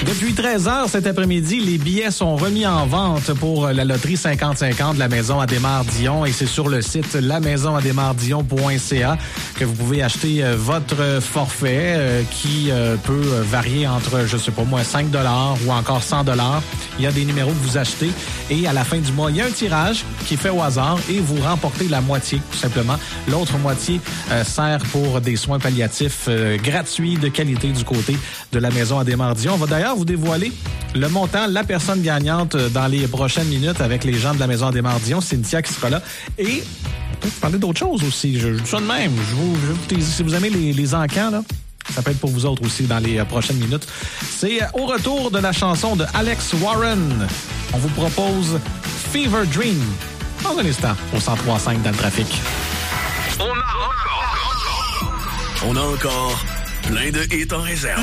Depuis 13h cet après-midi, les billets sont remis en vente pour la loterie 50-50 de la Maison Adémar-Dion et c'est sur le site lamaisonadémardion.ca que vous pouvez acheter votre forfait qui peut varier entre, je sais pas moi, 5 $ ou encore 100 $. Il y a des numéros que vous achetez et à la fin du mois, il y a un tirage qui est fait au hasard et vous remportez la moitié, tout simplement. L'autre moitié sert pour des soins palliatifs gratuits de qualité du côté de la Maison Adémar-Dion. On va d'ailleurs vous dévoiler le montant, la personne gagnante dans les prochaines minutes avec les gens de la Maison Adémar-Dion, Cynthia qui sera là. Et on peut parler d'autres choses aussi. Je dis ça de même. Si vous aimez les encans, là, ça peut être pour vous autres aussi dans les prochaines minutes. C'est au retour de la chanson de Alex Warren. On vous propose Fever Dream dans un instant au 103.5 dans le trafic. On a encore plein de hits en réserve.